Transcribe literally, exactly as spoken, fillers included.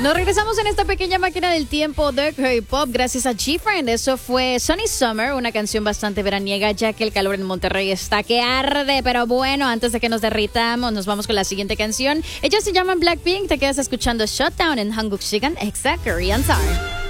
Nos regresamos en esta pequeña máquina del tiempo de K-Pop gracias a G-Friend. Eso fue Sunny Summer, una canción bastante veraniega ya que el calor en Monterrey está que arde. Pero bueno, antes de que nos derritamos, nos vamos con la siguiente canción. Ellos se llaman Blackpink. Te quedas escuchando Shutdown en Hanguk Sigan Exa Korean Star.